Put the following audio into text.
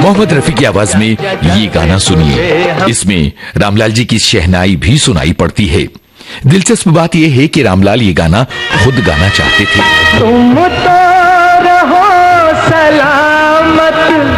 मोहम्मद रफी की आवाज में ये गाना सुनिए। इसमें रामलाल जी की शहनाई भी सुनाई पड़ती है। दिलचस्प बात यह है कि रामलाल ये गाना खुद गाना चाहते थे। तुम तो रहो सलामत